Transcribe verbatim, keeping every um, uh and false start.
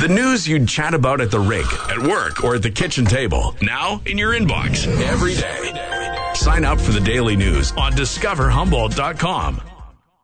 The news you'd chat about at the rig, at work, or at the kitchen table. Now in your inbox every day. Sign up for the daily news on discover humboldt dot com.